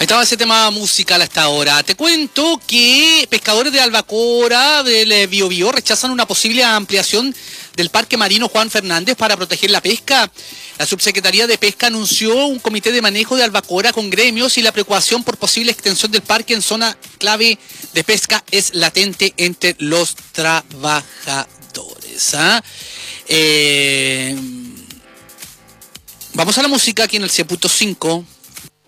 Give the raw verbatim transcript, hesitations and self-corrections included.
Estaba ese tema musical hasta ahora. Te cuento que pescadores de Albacora, del Biobío, rechazan una posible ampliación del Parque Marino Juan Fernández para proteger la pesca. La Subsecretaría de Pesca anunció un comité de manejo de Albacora con gremios y la preocupación por posible extensión del parque en zona clave de pesca es latente entre los trabajadores. ¿Ah? Eh... Vamos a la música aquí en el cien punto cinco.